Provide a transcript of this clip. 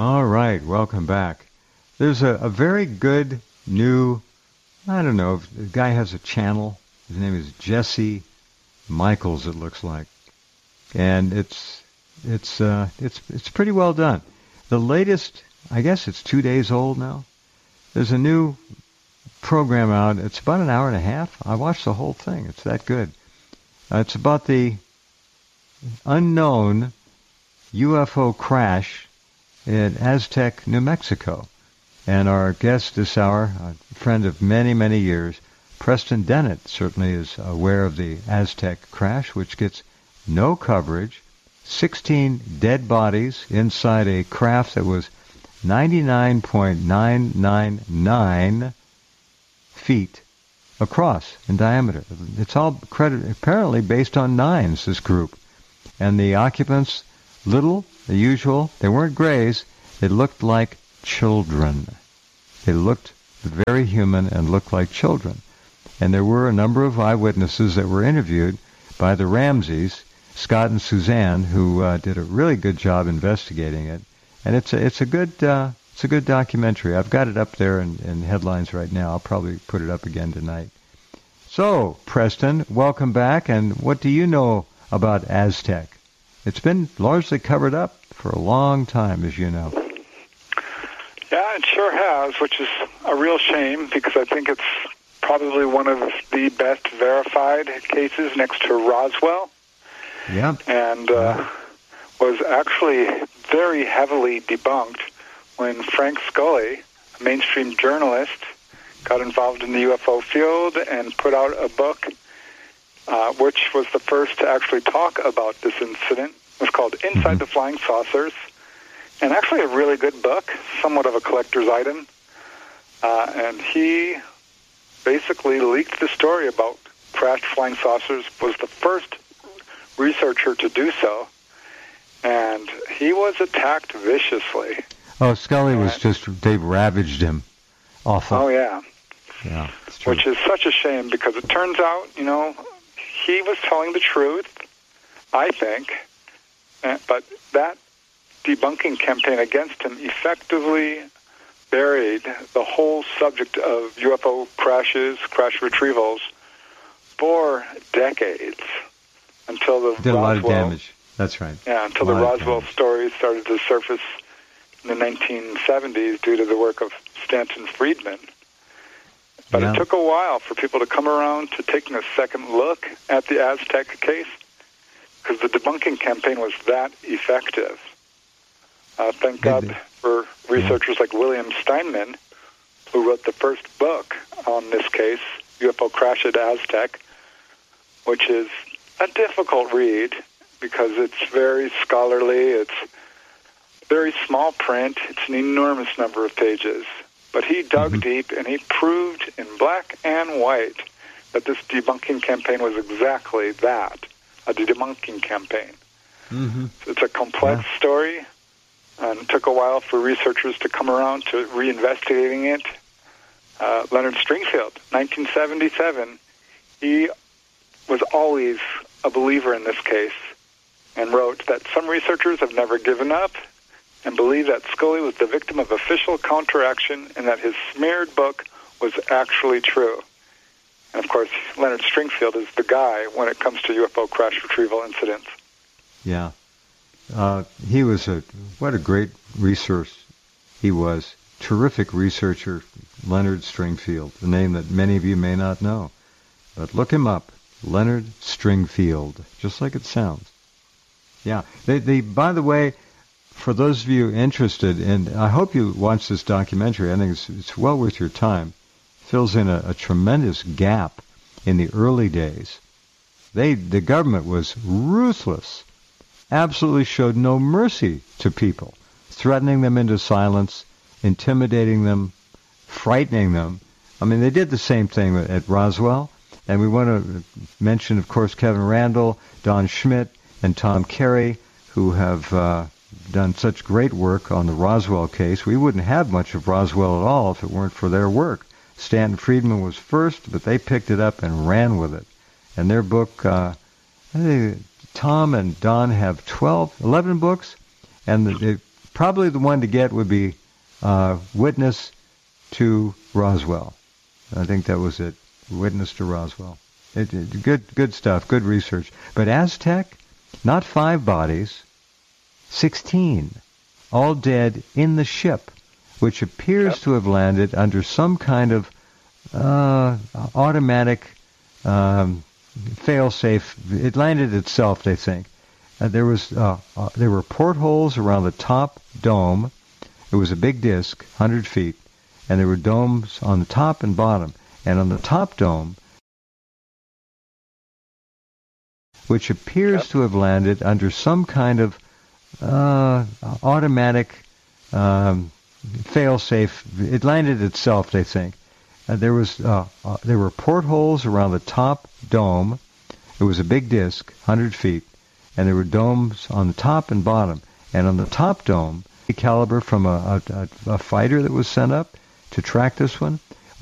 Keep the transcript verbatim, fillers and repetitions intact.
All right, welcome back. There's a, a very good new, I don't know, the guy has a channel. His name is Jesse Michaels, it looks like. And it's it's uh, it's it's pretty well done. The latest, I guess it's two days old now. There's a new program out. It's about an hour and a half. I watched the whole thing. It's that good. Uh, it's about the unknown U F O crash in Aztec, New Mexico. And our guest this hour, a friend of many, many years, Preston Dennett, certainly is aware of the Aztec crash, which gets no coverage. sixteen dead bodies inside a craft that was ninety-nine point nine nine nine feet across in diameter. It's all credit, apparently based on nines, this group. And the occupants, little, the usual, they weren't grays, they looked like children. They looked very human and looked like children. And there were a number of eyewitnesses that were interviewed by the Ramseys, Scott and Suzanne, who uh, did a really good job investigating it. And it's a, it's a good uh, it's a good documentary. I've got it up there in, in headlines right now. I'll probably put it up again tonight. So, Preston, welcome back. And what do you know about Aztec? It's been largely covered up for a long time, as you know. Yeah, it sure has, which is a real shame because I think it's probably one of the best verified cases next to Roswell. Yeah. And uh, was actually very heavily debunked when Frank Scully, a mainstream journalist, got involved in the U F O field and put out a book uh, which was the first to actually talk about this incident. It was called Inside mm-hmm. the Flying Saucers, and actually a really good book, somewhat of a collector's item. Uh, and he basically leaked the story about crashed flying saucers, was the first researcher to do so, and he was attacked viciously. Oh, Scully was just, they ravaged him. Awful. Oh, yeah. Yeah, it's true. Which is such a shame because it turns out, you know, he was telling the truth, I think, but that debunking campaign against him effectively buried the whole subject of U F O crashes, crash retrievals, for decades until the Did a Roswell, lot of damage. That's right. Yeah, until the Roswell stories started to surface in the nineteen seventies due to the work of Stanton Friedman. But yeah. It took a while for people to come around to taking a second look at the Aztec case because the debunking campaign was that effective. Uh, thank God for researchers yeah. like William Steinman, who wrote the first book on this case, U F O Crash at Aztec, which is a difficult read because it's very scholarly, it's very small print, it's an enormous number of pages. But he dug mm-hmm. deep and he proved in black and white that this debunking campaign was exactly that, a debunking campaign. Mm-hmm. So it's a complex yeah. story. And it took a while for researchers to come around to reinvestigating it. Uh, Leonard Stringfield, nineteen seventy-seven, he was always a believer in this case and wrote that some researchers have never given up and believe that Scully was the victim of official counteraction and that his smeared book was actually true. And, of course, Leonard Stringfield is the guy when it comes to U F O crash retrieval incidents. Yeah. Uh, he was a, what a great resource he was. Terrific researcher, Leonard Stringfield, a name that many of you may not know. But look him up, Leonard Stringfield, just like it sounds. Yeah. They, they, by the way, for those of you interested, and I hope you watch this documentary, I think it's, it's well worth your time. It fills in a, a tremendous gap in the early days. They, the government was ruthless. Absolutely showed no mercy to people, threatening them into silence, intimidating them, frightening them. I mean, they did the same thing at Roswell, and we want to mention, of course, Kevin Randall, Don Schmidt, and Tom Carey, who have uh, done such great work on the Roswell case. We wouldn't have much of Roswell at all if it weren't for their work. Stanton Friedman was first, but they picked it up and ran with it. And their book, uh, I think Tom and Don have twelve, eleven books, and they probably the one to get would be uh, Witness to Roswell. I think that was it. Witness to Roswell. It, it, good, good stuff. Good research. But Aztec, not five bodies, sixteen, all dead in the ship, which appears yep. to have landed under some kind of uh, automatic um, fail-safe. It landed itself, they think. Uh, there was uh, uh, there were portholes around the top dome. It was a big disc, one hundred feet, and there were domes on the top and bottom. And on the top dome, which appears yep. to have landed under some kind of uh, automatic um, fail-safe. It landed itself, they think. Uh, there was uh, uh, there were portholes around the top dome. It was a big disc, one hundred feet, and there were domes on the top and bottom. And on the top dome, a caliber from a, a, a fighter that was sent up to track this one,